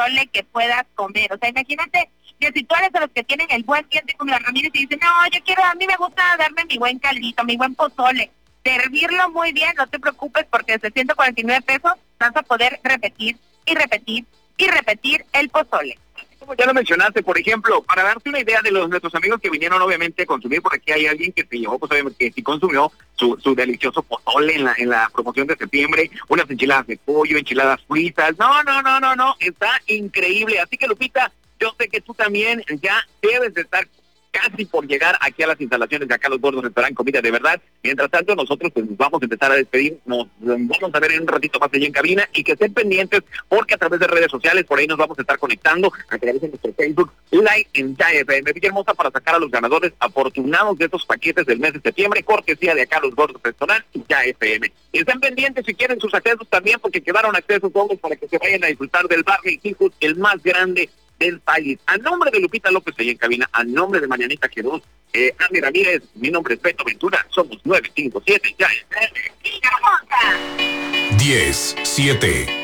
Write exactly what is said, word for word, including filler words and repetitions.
pozole que puedas comer. O sea, imagínate que si tú eres de los que tienen el buen cliente como la Ramírez y dicen, no, yo quiero, a mí me gusta darme mi buen caldito, mi buen pozole, servirlo muy bien, no te preocupes porque desde ciento cuarenta y nueve pesos vas a poder repetir y repetir y repetir el pozole. Como ya lo mencionaste, por ejemplo, para darte una idea de los nuestros amigos que vinieron obviamente a consumir, por aquí hay alguien que se llevó, pues obviamente que sí consumió su, su delicioso pozole en la, en la promoción de septiembre, unas enchiladas de pollo, enchiladas fritas, no, no, no, no, no, está increíble. Así que Lupita, yo sé que tú también ya debes de estar casi por llegar aquí a las instalaciones de Acá Los Gordos Restaurant Comida de Verdad. Mientras tanto, nosotros pues nos vamos a empezar a despedir, nos vamos a ver en un ratito más allá en cabina y que estén pendientes porque a través de redes sociales por ahí nos vamos a estar conectando a través de nuestro Facebook Live en Ya F M Villahermosa para sacar a los ganadores afortunados de estos paquetes del mes de septiembre, cortesía de Acá Los Gordos Restaurant y Ya F M. Y estén pendientes si quieren sus accesos también porque quedaron accesos todos para que se vayan a disfrutar del Barrio Seafood, el más grande del país. A nombre de Lupita López ahí en cabina, a nombre de Mañanita Quedó, eh, Andy Ramírez, mi nombre es Beto Ventura, somos nueve cinco siete, ya es diez, siete.